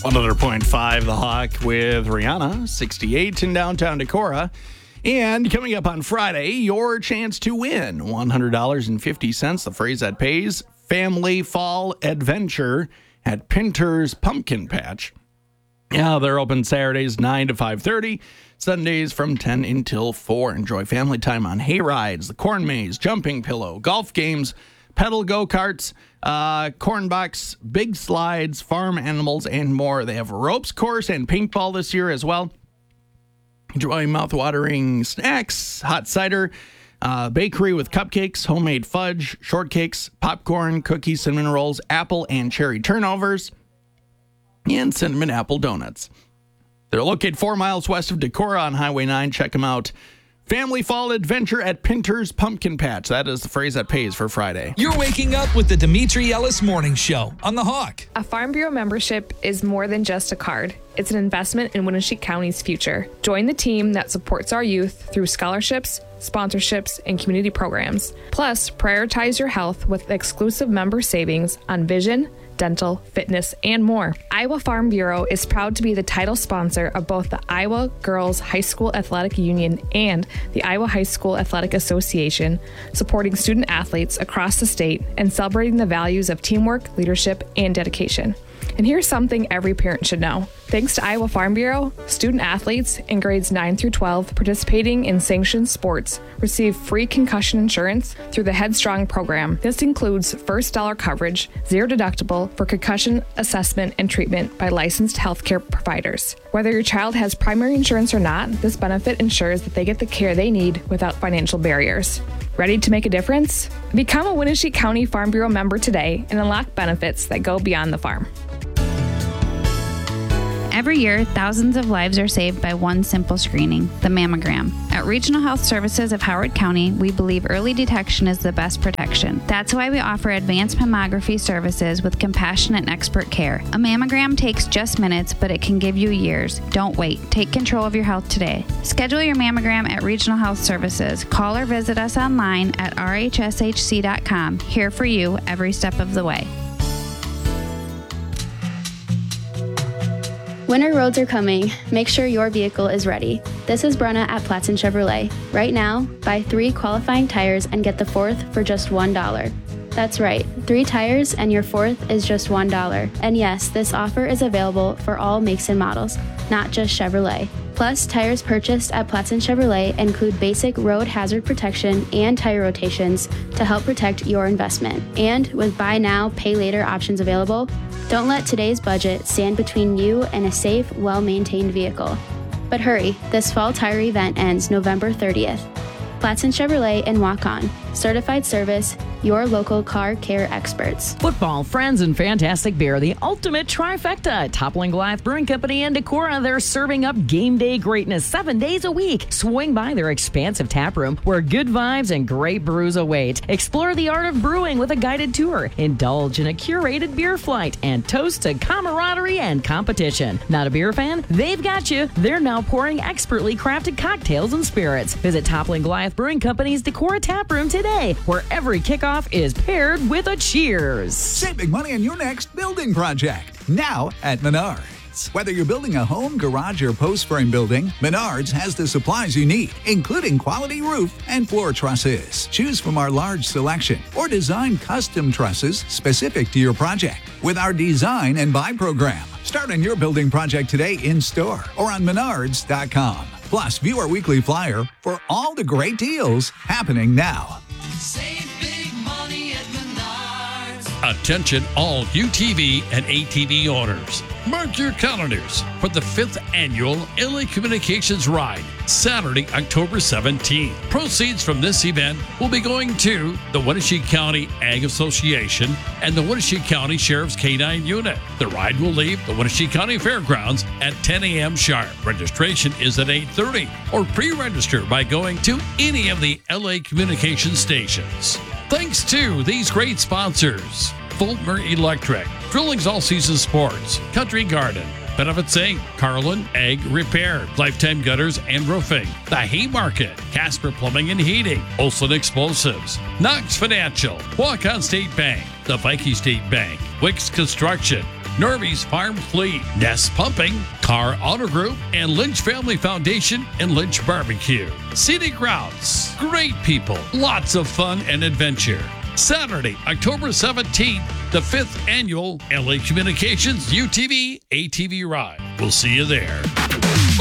100.5 The Hawk with Rihanna, 68 in downtown Decorah. And coming up on Friday, your chance to win $100.50, the phrase that pays, Family Fall Adventure at Pinter's Pumpkin Patch. Yeah, they're open Saturdays 9 to 5:30, Sundays from 10 until 4. Enjoy family time on hay rides, the corn maze, jumping pillow, golf games, pedal go-karts, corn box, big slides, farm animals, and more. They have a ropes course and paintball this year as well. Enjoy mouth-watering snacks, hot cider, bakery with cupcakes, homemade fudge, shortcakes, popcorn, cookies, cinnamon rolls, apple and cherry turnovers, and cinnamon apple donuts. They're located 4 miles west of Decorah on Highway 9. Check them out. Family Fall Adventure at Pinter's Pumpkin Patch. That is the phrase that pays for Friday. You're waking up with the Dimitri Ellis Morning Show on The Hawk. A Farm Bureau membership is more than just a card. It's an investment in Winnebago County's future. Join the team that supports our youth through scholarships, sponsorships, and community programs. Plus, prioritize your health with exclusive member savings on vision, dental, fitness, and more. Iowa Farm Bureau is proud to be the title sponsor of both the Iowa Girls High School Athletic Union and the Iowa High School Athletic Association, supporting student athletes across the state and celebrating the values of teamwork, leadership, and dedication. And here's something every parent should know. Thanks to Iowa Farm Bureau, student athletes in grades 9 through 12 participating in sanctioned sports receive free concussion insurance through the Headstrong program. This includes first dollar coverage, zero deductible for concussion assessment and treatment by licensed healthcare providers. Whether your child has primary insurance or not, this benefit ensures that they get the care they need without financial barriers. Ready to make a difference? Become a Winnebago County Farm Bureau member today and unlock benefits that go beyond the farm. Every year, thousands of lives are saved by one simple screening, the mammogram. At Regional Health Services of Howard County, we believe early detection is the best protection. That's why we offer advanced mammography services with compassionate and expert care. A mammogram takes just minutes, but it can give you years. Don't wait. Take control of your health today. Schedule your mammogram at Regional Health Services. Call or visit us online at rhshc.com. Here for you every step of the way. Winter roads are coming. Make sure your vehicle is ready. This is Brenna at Platson Chevrolet. Right now, buy 3 qualifying tires and get the 4th for just $1. That's right, 3 tires and your 4th is just $1. And yes, this offer is available for all makes and models, not just Chevrolet. Plus, tires purchased at Platson Chevrolet include basic road hazard protection and tire rotations to help protect your investment. And with buy now, pay later options available, don't let today's budget stand between you and a safe, well-maintained vehicle. But hurry, this fall tire event ends November 30th. Platson Chevrolet and Waukon. Certified service, your local car care experts. Football, friends, and fantastic beer. The ultimate trifecta. Toppling Goliath Brewing Company and Decorah. They're serving up game day greatness 7 days a week. Swing by their expansive tap room where good vibes and great brews await. Explore the art of brewing with a guided tour. Indulge in a curated beer flight and toast to camaraderie and competition. Not a beer fan? They've got you. They're now pouring expertly crafted cocktails and spirits. Visit Toppling Goliath Brewing Company's Decorah tap room today, where every kickoff is paired with a cheers. Save big money on your next building project. Now at Menards. Whether you're building a home, garage, or post frame building, Menards has the supplies you need, including quality roof and floor trusses. Choose from our large selection or design custom trusses specific to your project with our design and buy program. Start on your building project today in store or on menards.com. Plus, view our weekly flyer for all the great deals happening now. Save big money at Menards. Attention all UTV and ATV owners. Mark your calendars for the 5th annual LA Communications Ride, Saturday, October 17th. Proceeds from this event will be going to the Wenatchee County Ag Association and the Wenatchee County Sheriff's K-9 Unit. The ride will leave the Wenatchee County Fairgrounds at 10 a.m. sharp. Registration is at 8:30 or pre-register by going to any of the LA Communications stations. Thanks to these great sponsors: Fulmer Electric, Drilling's All Season Sports, Country Garden, Benefits Inc., Carlin Ag Repair, Lifetime Gutters and Roofing, The Haymarket, Casper Plumbing and Heating, Olson Explosives, Knox Financial, Waukon State Bank, the Viking State Bank, Wicks Construction, Nervy's Farm Fleet, Nest Pumping, Car Auto Group, and Lynch Family Foundation and Lynch Barbecue. Scenic routes, great people, lots of fun and adventure. Saturday, October 17th, the 5th annual LA Communications UTV ATV Ride. We'll see you there.